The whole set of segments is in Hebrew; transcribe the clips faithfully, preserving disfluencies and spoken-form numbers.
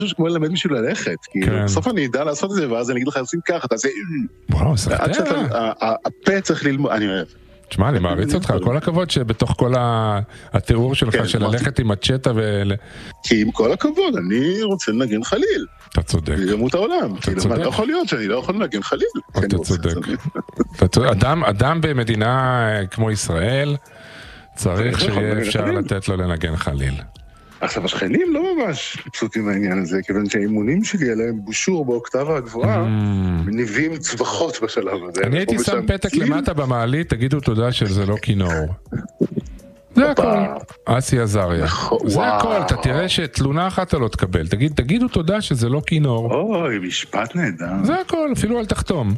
כמו ללמד מישהו ללכת, כי בסוף אני אדע לעשות את זה, ואז אני אגיד לך, עושים ככה, אתה זה... וואו, סרטה. הפה צריך ללמוד, אני אוהב. תשמע, אני מעריץ אותך, כל הכבוד שבתוך כל התיאור שלך של ללכת עם הצ'טה ו... כי עם כל הכבוד, אני רוצה לנגן חליל. אתה צודק. ימות העולם. אתה צודק. לא יכול להיות שאני לא יכול לנגן חליל. אתה צודק. אדם במדינה כמו ישראל, צריך שיהיה אפשר לתת לו לנגן חליל. עכשיו, השכנים לא ממש פשוטים מהעניין הזה, כיוון שהאימונים שלי עליהם בושור באוקטבה הגבוהה, מניבים צווחות בשלב הזה. אני הייתי שם פתק למטה במעלית, תגידו תודה שזה לא כינור. זה הכל. אסי עזריה. זה הכל, אתה תראה שתלונה אחת אתה לא תקבל. תגידו תודה שזה לא כינור. אוי, משפט נהדר. זה הכל, אפילו אל תחתום.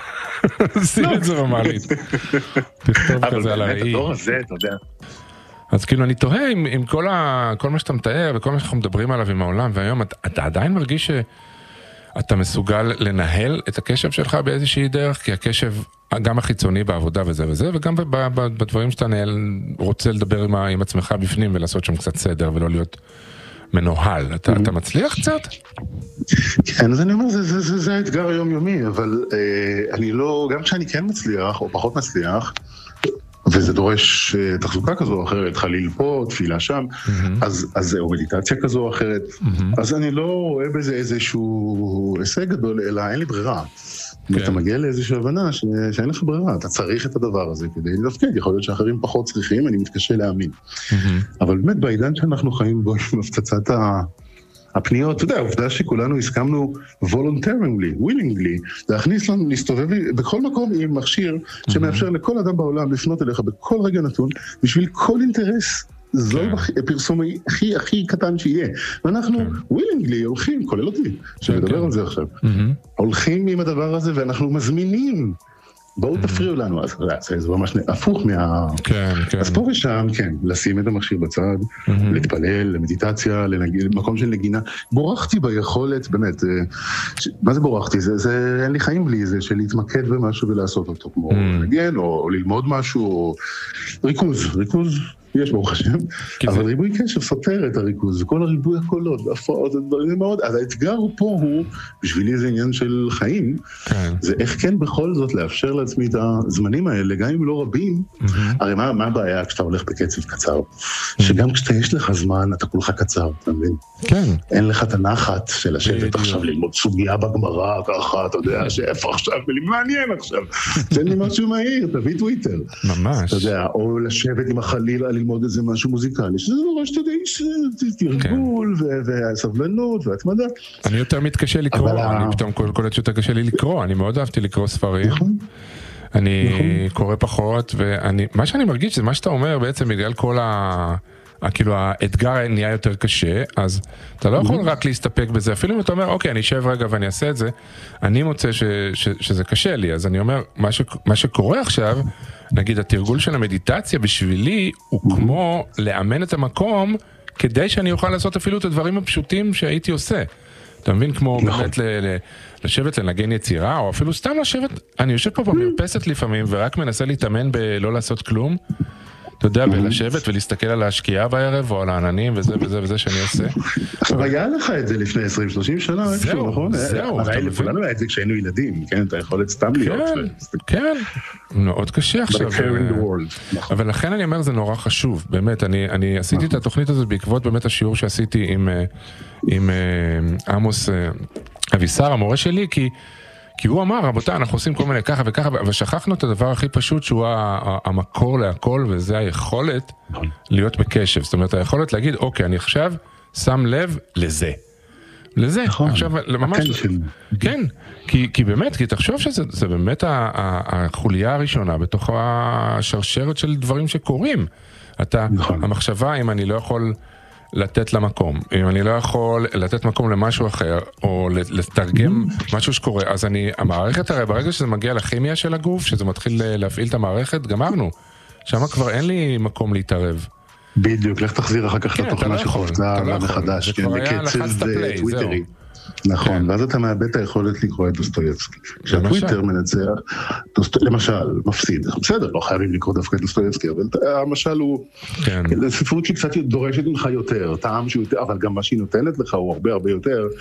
שים את זה במעלית. תכתוב כזה על הראי. אבל באמת הדור הזה, אתה יודע. אז כאילו אני תוהה עם, עם כל, ה, כל מה שאתה מתאר וכל מה שאנחנו מדברים עליו עם העולם, והיום אתה, אתה עדיין מרגיש שאתה מסוגל לנהל את הקשב שלך באיזושהי דרך, כי הקשב גם החיצוני בעבודה וזה וזה, וגם בדברים שאתה נהל, רוצה לדבר עם, עם עצמך בפנים ולעשות שם קצת סדר ולא להיות מנוהל. אתה, אתה מצליח קצת? כן, אז אני אומר, זה, זה, זה, זה האתגר היומיומי, אבל אה, אני לא, גם כשאני כן מצליח או פחות מצליח, וזה דורש תחזוקה כזו או אחרת, חליל פה, תפילה שם, אז זהו, מדיטציה כזו או אחרת, אז אני לא רואה בזה איזשהו הישג גדול, אלא אין לי ברירה. אתה מגיע לאיזושהי הבנה שאין לך ברירה, אתה צריך את הדבר הזה כדי לתפקד, יכול להיות שאחרים פחות צריכים, אני מתקשה להאמין. אבל באמת בעידן שאנחנו חיים בו עם הפצצת ה... הפניות, אתה יודע, העובדה שכולנו הסכמנו voluntarily, willingly, להכניס לנו, להסתובב בכל מקום עם מכשיר שמאפשר לכל אדם בעולם לפנות אליך בכל רגע נתון, בשביל כל אינטרס זול פרסומי הכי הכי קטן שיהיה. ואנחנו willingly הולכים, כולל אותי, שנדבר על זה עכשיו, הולכים עם הדבר הזה ואנחנו מזמינים, בואו תפריעו לנו, אז זה ממש הפוך מה... אז פה ושם, כן, לשים את המכשיר בצד, להתפלל, למדיטציה, למקום של נגינה. בורחתי ביכולת, באמת, מה זה בורחתי? אין לי חיים בלי זה, של להתמקד במשהו ולעשות אותו, כמו לנגן, או ללמוד משהו, או ריכוז, ריכוז. יש ברוך השם, אבל ריבוי קשב סותר את הריכוז, וכל הריבוי הקולות, והפרעות, הדברים מאוד, אז האתגר פה הוא, בשבילי זה עניין של חיים, זה איך כן בכל זאת לאפשר לעצמי את הזמנים האלה, גם אם לא רבים, הרי מה הבעיה כשאתה הולך בקצב קצר? שגם כשאתה יש לך זמן, אתה כולך קצר, אתה מבין? כן. אין לך את הנחת של לשבת עכשיו ללמוד סוגיה בגמרא, ככה, אתה יודע, שאיפה עכשיו, מעניין עכשיו, תן לי משהו מהיר, תביא טוויטר. ממש. אתה יודע, או לשבת עם החליל ללמוד איזה משהו מוזיקלי, שזה דורש, אתה יודע, תרגול והסבלנות והתמדה. אני יותר מתקשה לקרוא, אני פתאום קולט שיותר קשה לי לקרוא, אני מאוד אהבתי לקרוא ספרים. אני קורא פחות, ומה שאני מרגיש זה מה שאתה אומר בעצם בגלל כל ה... כאילו האתגר נהיה יותר קשה, אז אתה לא יכול רק להסתפק בזה, אפילו אם אתה אומר, אוקיי, אני אשב רגע ואני אעשה את זה, אני מוצא ש, ש, שזה קשה לי, אז אני אומר, מה, ש, מה שקורה עכשיו, נגיד, התרגול של המדיטציה בשבילי, הוא כמו לאמן את המקום, כדי שאני אוכל לעשות אפילו את הדברים הפשוטים שהייתי עושה. אתה מבין? כמו באמת ל, ל, לשבת לנגן יצירה, או אפילו סתם לשבת, אני יושב פה במרפסת לפעמים, ורק מנסה להתאמן בלא לעשות כלום, אתה יודע, ולשבת ולהסתכל על השקיעה בערב, או על העננים, וזה וזה וזה שאני עושה. עכשיו, היה לך את זה לפני עשרים שלושים שנה, זהו, נכון? זהו. אבל כולנו היה את זה כשהיינו ילדים, כן? אתה יכול סתם להיות. כן, מאוד קשה עכשיו. אבל לכן אני אומר, זה נורא חשוב, באמת, אני עשיתי את התוכנית הזאת בעקבות באמת השיעור שעשיתי עם עמוס אבישר, המורה שלי, כי... כי הוא אמר, רבותיי, אנחנו עושים כל מיני ככה וככה, ושכחנו את הדבר הכי פשוט שהוא המקור להכל, וזה היכולת להיות בקשב. זאת אומרת, היכולת להגיד, אוקיי, אני עכשיו שם לב לזה. לזה. עכשיו, ממש... כן, כי באמת, כי תחשוב שזה באמת החוליה הראשונה בתוך השרשרת של דברים שקורים. אתה, המחשבה, אם אני לא יכול... לתת למקום, אם אני לא יכול לתת מקום למשהו אחר, או לתרגם משהו שקורה, אז אני, המערכת הרי ברגע שזה מגיע לכימיה של הגוף, שזה מתחיל להפעיל את המערכת, גמרנו. שם כבר אין לי מקום להתערב. בדיוק, לך תחזיר אחר כך את התוכנה שחופצה מחדש, בקצב טוויטרי. נכון, ואז אתה מאבד את היכולת לקרוא את דוסטויבסקי. כשהטוויטר מנצח, למשל, מפסיד. בסדר, לא חייבים לקרוא דווקא את דוסטויבסקי, אבל המשל הוא, ספרות שהיא קצת דורשת ממך יותר, טעם שהוא יותר, אבל גם מה שהיא נותנת לך הוא הרבה הרבה יותר.